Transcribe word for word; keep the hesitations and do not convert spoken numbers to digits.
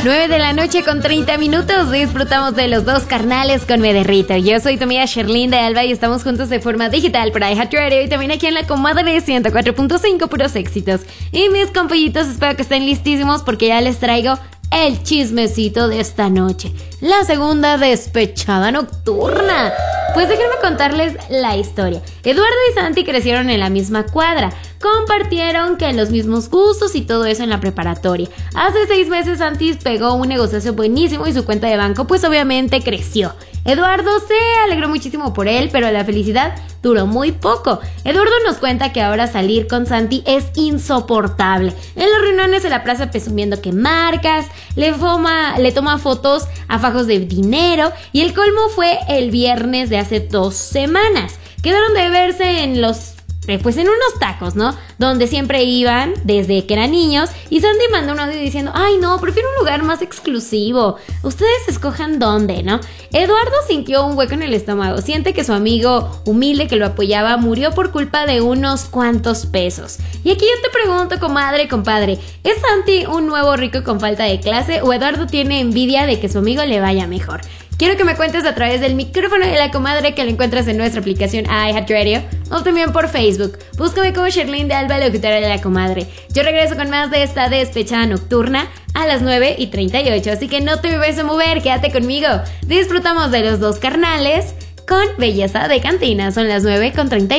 nueve de la noche con treinta minutos. Disfrutamos de los dos carnales con Me Derrito. Yo soy tu amiga Sherlyn de Alba y estamos juntos de forma digital por iHeartRadio y también aquí en la comadre ciento cuatro punto cinco, puros éxitos. Y mis compillitos, espero que estén listísimos porque ya les traigo el chismecito de esta noche. La segunda despechada nocturna. Pues déjenme contarles la historia. Eduardo y Santi crecieron en la misma cuadra. Compartieron que los mismos gustos y todo eso en la preparatoria. Hace seis meses Santi pegó un negocio buenísimo y su cuenta de banco pues obviamente creció. Eduardo se alegró muchísimo por él, pero la felicidad duró muy poco. Eduardo nos cuenta que ahora salir con Santi es insoportable. En los reuniones de la plaza presumiendo que marcas, le, foma, le toma fotos a fajos de dinero y el colmo fue el viernes de hace dos semanas. Quedaron de verse en los... pues en unos tacos, ¿no? Donde siempre iban desde que eran niños. Y Sandy mandó un audio diciendo: ay no, prefiero un lugar más exclusivo. Ustedes escojan dónde, ¿no? Eduardo sintió un hueco en el estómago. Siente que su amigo humilde que lo apoyaba murió por culpa de unos cuantos pesos. Y aquí yo te pregunto, comadre, compadre, ¿es Santi un nuevo rico con falta de clase o Eduardo tiene envidia de que su amigo le vaya mejor? Quiero que me cuentes a través del micrófono de la comadre que lo encuentras en nuestra aplicación iHeartRadio o también por Facebook. Búscame como Sherlyn de Alba, locutora de la comadre. Yo regreso con más de esta despechada nocturna a las nueve y treinta y ocho, así que no te me vayas a mover, quédate conmigo. Disfrutamos de los dos carnales con belleza de cantina. Son las nueve con treinta y ocho.